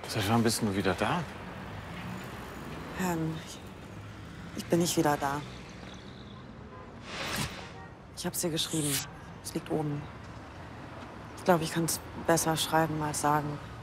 Seit wann bist du wieder da? Ich bin nicht wieder da. Ich hab's dir geschrieben. Es liegt oben. Ich glaube, ich kann es besser schreiben als sagen.